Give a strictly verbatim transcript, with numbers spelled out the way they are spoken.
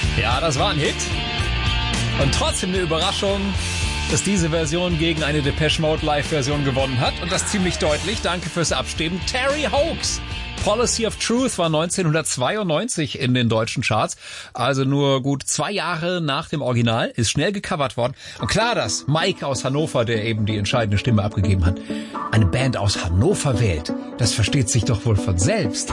Ja, das war ein Hit. Und trotzdem eine Überraschung, dass diese Version gegen eine Depeche Mode Live-Version gewonnen hat. Und das ziemlich deutlich. Danke fürs Abstimmen. Terry Hoax. Policy of Truth war neunzehnhundertzweiundneunzig in den deutschen Charts. Also nur gut zwei Jahre nach dem Original. Ist schnell gecovert worden. Und klar, dass Mike aus Hannover, der eben die entscheidende Stimme abgegeben hat, eine Band aus Hannover wählt. Das versteht sich doch wohl von selbst.